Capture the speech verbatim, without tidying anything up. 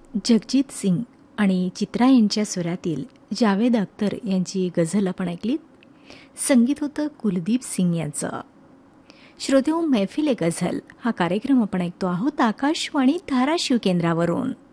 जगजीत सिंग आणि चित्रा यांच्या स्वरातील जावेद अख्तर यांची गझल आपण ऐकलीत. संगीत होतं कुलदीप सिंग यांचं. श्रोतेहो, मैफिले गझल हा कार्यक्रम आपण ऐकतो आहोत आकाशवाणी धाराशिव केंद्रावरून.